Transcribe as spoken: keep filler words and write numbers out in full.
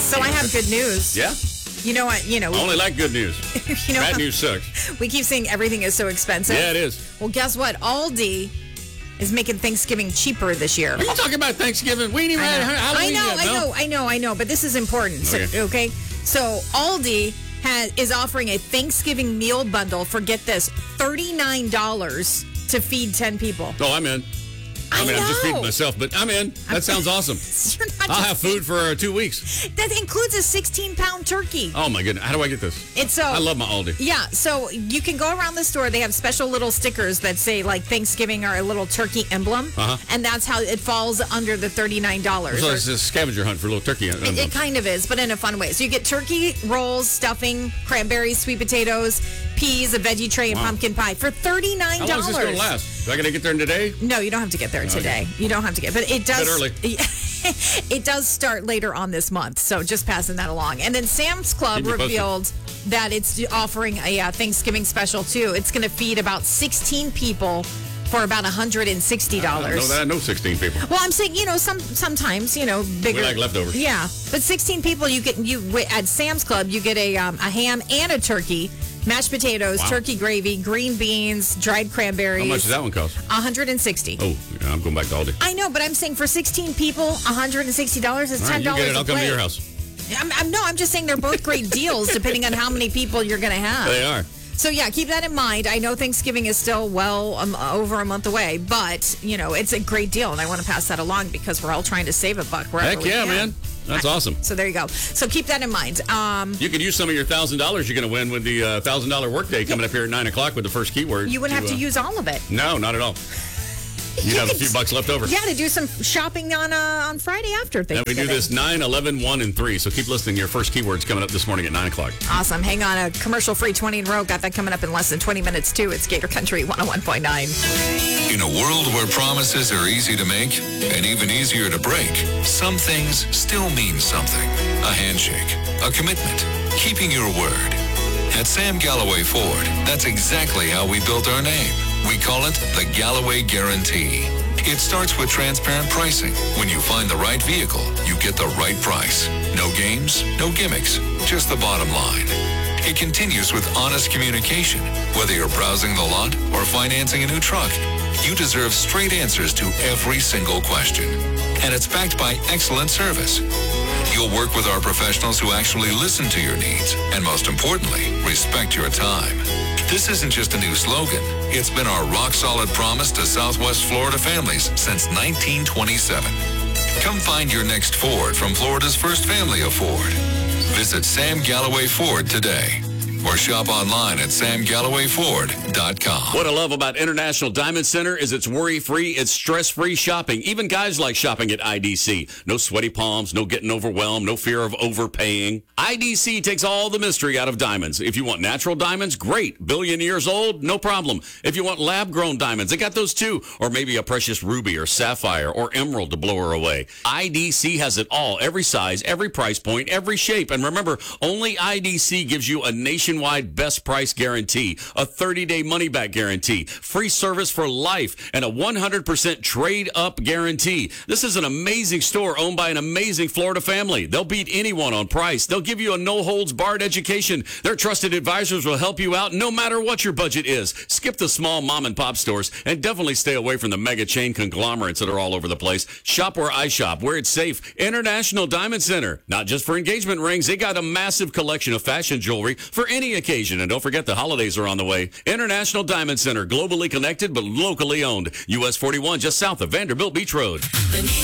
So I have good news. Yeah? You know what? You know, I only like good news. you know, Bad news sucks. we keep saying everything is so expensive. Yeah, it is. Well, guess what? Aldi is making Thanksgiving cheaper this year. Are you talking about Thanksgiving? We ain't even I had know, Halloween I know, yet, I no? know, I know, I know, but this is important. So, Okay. okay? So Aldi has, is offering a Thanksgiving meal bundle for, get this, thirty-nine dollars to feed ten people. Oh, I'm in. I, I mean, I'm just know. feeding myself, but I'm in. That sounds awesome. You're not I'll just have food for uh, two weeks. That includes a sixteen-pound turkey. Oh, my goodness. How do I get this? It's so I love my Aldi. Yeah, so you can go around the store. They have special little stickers that say like Thanksgiving or a little turkey emblem, Uh-huh. and that's how it falls under the thirty-nine dollars. So it's a scavenger hunt for a little turkey. It, it kind of is, but in a fun way. So you get turkey rolls, stuffing, cranberries, sweet potatoes, peas, a veggie tray, and Wow. pumpkin pie for thirty-nine dollars. How long is this going to last? Do I got to get there today? No, you don't have to get there Okay. today. You don't have to get, but it does. Bit early. It does start later on this month, so just passing that along. And then Sam's Club Keep me posted. revealed that it's offering a uh, Thanksgiving special too. It's going to feed about sixteen people for about one hundred sixty I know dollars. that. I know sixteen people. Well, I'm saying, you know, some sometimes, you know, bigger. We like leftovers. Yeah, but sixteen people, you get you at Sam's Club, you get a um, a ham and a turkey, mashed potatoes, Wow. turkey gravy, green beans, dried cranberries. How much does that one cost? one hundred sixty. Oh, yeah, I'm going back to Aldi. I know, but I'm saying for sixteen people, one hundred sixty dollars is All ten right, you dollars get it. a I'll come to plate. your house. I'm, I'm, no, I'm just saying they're both great deals depending on how many people you're going to have. They are. So, yeah, keep that in mind. I know Thanksgiving is still well um, over a month away, but, you know, it's a great deal, and I want to pass that along because we're all trying to save a buck wherever Heck we yeah, can. man. That's awesome. So there you go. So keep that in mind. Um, You could use some of your one thousand dollars you're going to win with the uh, one thousand dollars workday coming up here at nine o'clock with the first keyword. you wouldn't have to uh, use all of it. No, not at all. You'd have a few bucks left over. Yeah, to do some shopping on uh, on Friday after And Thanksgiving. we do this nine, eleven, one, and three. So keep listening. Your first keyword's coming up this morning at nine o'clock. Awesome. Hang on. A commercial-free twenty in a row. Got that coming up in less than twenty minutes, too. It's Gator Country one oh one point nine. In a world where promises are easy to make and even easier to break, some things still mean something. A handshake, a commitment, keeping your word. At Sam Galloway Ford, that's exactly how we built our name. We call it the Galloway Guarantee. It starts with transparent pricing. When you find the right vehicle, you get the right price. No games, no gimmicks, just the bottom line. It continues with honest communication. Whether you're browsing the lot or financing a new truck, you deserve straight answers to every single question. And it's backed by excellent service. You'll work with our professionals who actually listen to your needs and, most importantly, respect your time. This isn't just a new slogan. It's been our rock-solid promise to Southwest Florida families since nineteen twenty-seven. Come find your next Ford from Florida's first family of Ford. Visit Sam Galloway Ford today or shop online at sam galloway ford dot com. What I love about International Diamond Center is it's worry-free, it's stress-free shopping. Even guys like shopping at I D C. No sweaty palms, no getting overwhelmed, no fear of overpaying. I D C takes all the mystery out of diamonds. If you want natural diamonds, great. Billion years old, no problem. If you want lab-grown diamonds, they got those too. Or maybe a precious ruby or sapphire or emerald to blow her away. I D C has it all. Every size, every price point, every shape. And remember, only I D C gives you a nationwide best price guarantee, a thirty-day money-back guarantee, free service for life, and a one hundred percent trade-up guarantee. This is an amazing store owned by an amazing Florida family. They'll beat anyone on price. They'll give you a no-holds-barred education. Their trusted advisors will help you out no matter what your budget is. Skip the small mom-and-pop stores and definitely stay away from the mega chain conglomerates that are all over the place. Shop where I shop, where it's safe. International Diamond Center. Not just for engagement rings. They got a massive collection of fashion jewelry for any occasion. And don't forget the holidays are on the way. International Diamond Center, globally connected but locally owned. U S forty-one, just south of Vanderbilt Beach Road.